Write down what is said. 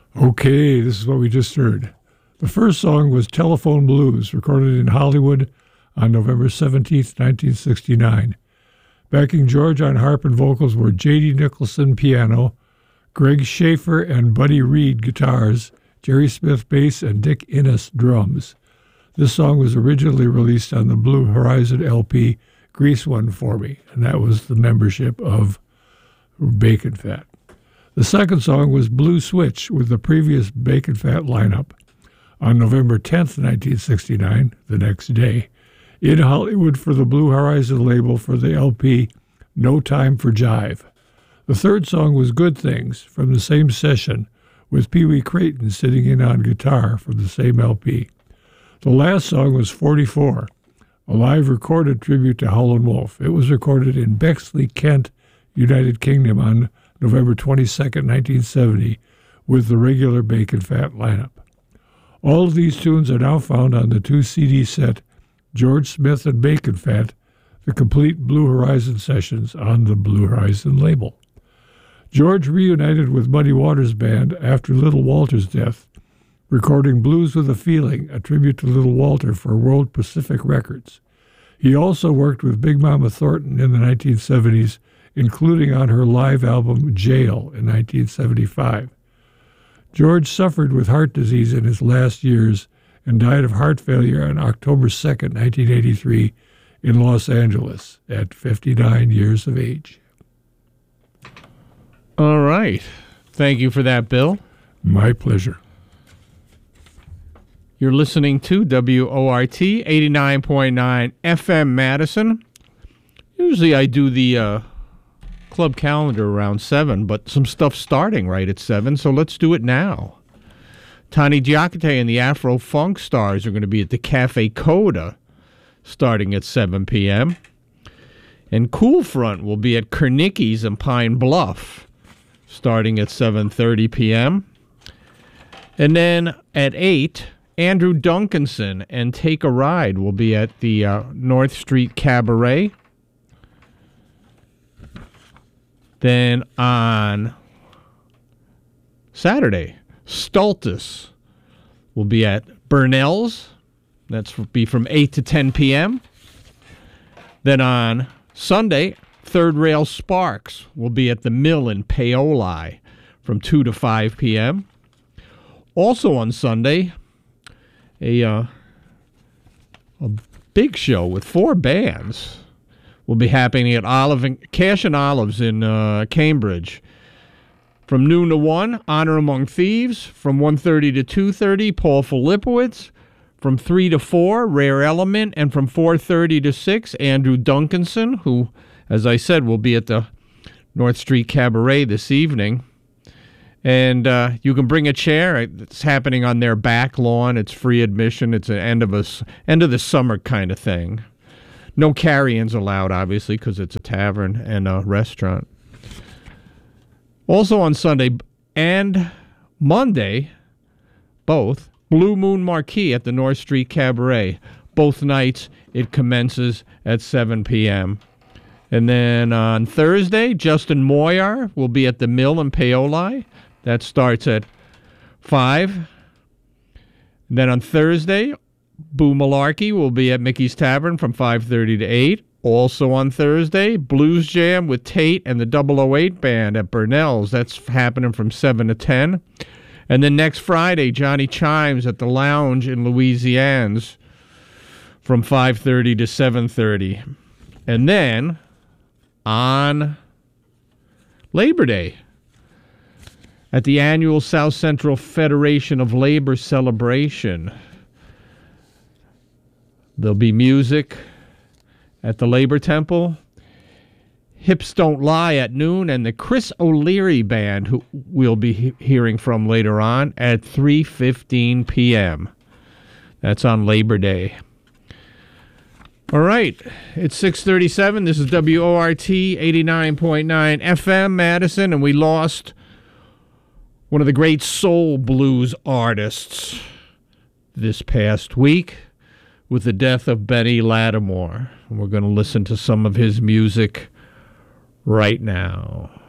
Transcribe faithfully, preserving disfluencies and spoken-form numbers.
Okay, this is what we just heard. The first song was Telephone Blues, recorded in Hollywood on November seventeenth, nineteen sixty-nine. Backing George on harp and vocals were J D Nicholson piano, Greg Schaefer and Buddy Reed guitars, Jerry Smith bass, and Dick Innes drums. This song was originally released on the Blue Horizon L P Grease One For Me, and that was the membership of Bacon Fat. The second song was Blue Switch with the previous Bacon Fat lineup. On November tenth, nineteen sixty-nine, the next day, in Hollywood for the Blue Horizon label for the L P No Time for Jive. The third song was Good Things from the same session with Pee Wee Crayton sitting in on guitar from the same L P. The last song was forty-four, a live recorded tribute to Howlin' Wolf. It was recorded in Bexley, Kent, United Kingdom on November twenty-second, nineteen seventy, with the regular Bacon Fat lineup. All of these tunes are now found on the two C D set George Smith and Bacon Fat, the complete Blue Horizon sessions on the Blue Horizon label. George reunited with Muddy Waters Band after Little Walter's death, recording Blues with a Feeling, a tribute to Little Walter for World Pacific Records. He also worked with Big Mama Thornton in the nineteen seventies, including on her live album Jail in nineteen seventy-five. George suffered with heart disease in his last years and died of heart failure on October second, nineteen eighty-three, in Los Angeles at fifty-nine years of age. All right. Thank you for that, Bill. My pleasure. You're listening to W O R T eighty-nine point nine F M Madison. Usually I do the uh, club calendar around seven, but some stuff's starting right at seven, so let's do it now. Tony Giacote and the Afro Funk Stars are going to be at the Cafe Coda starting at seven p.m. And Cool Front will be at Kernicki's in Pine Bluff starting at seven thirty p.m. And then at eight, Andrew Duncanson and Take a Ride will be at the uh, North Street Cabaret. Then on Saturday, Stultus will be at Burnell's. That's be from eight to ten p.m. Then on Sunday, Third Rail Sparks will be at the Mill in Paoli from two to five p.m. Also on Sunday, a, uh, a big show with four bands will be happening at Olive and, Cash and Olives in uh, Cambridge. From noon to one, Honor Among Thieves. From one thirty to two thirty, Paul Filipowicz. From three to four, Rare Element. And from four thirty to six, Andrew Duncanson, who, as I said, will be at the North Street Cabaret this evening. And uh, you can bring a chair. It's happening on their back lawn. It's free admission. It's an end of, a, end of the summer kind of thing. No carry-ins allowed, obviously, because it's a tavern and a restaurant. Also on Sunday and Monday, both, Blue Moon Marquee at the North Street Cabaret. Both nights, it commences at seven p.m. And then on Thursday, Justin Moyar will be at the Mill in Paoli. That starts at five. And then on Thursday, Boo Malarkey will be at Mickey's Tavern from five thirty to eight. Also on Thursday, Blues Jam with Tate and the double oh eight Band at Burnell's. That's happening from seven to ten. And then next Friday, Johnny Chimes at the Lounge in Louisiana's from five thirty to seven thirty. And then on Labor Day, at the annual South Central Federation of Labor celebration, there'll be music at the Labor Temple, Hips Don't Lie at noon, and the Chris O'Leary Band, who we'll be he- hearing from later on, at three fifteen p.m. That's on Labor Day. All right, it's six thirty-seven. This is W O R T eighty-nine point nine F M Madison, and we lost one of the great soul blues artists this past week with the death of Benny Lattimore. And we're going to listen to some of his music right now.